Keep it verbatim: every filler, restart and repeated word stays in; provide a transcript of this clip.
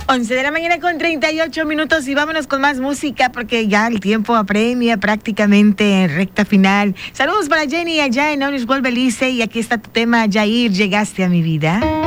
once de la mañana con treinta y ocho minutos y vámonos con más música porque ya el tiempo apremia prácticamente en recta final. Saludos para Jenny allá en Orange World Belice y aquí está tu tema, Yair, llegaste a mi vida.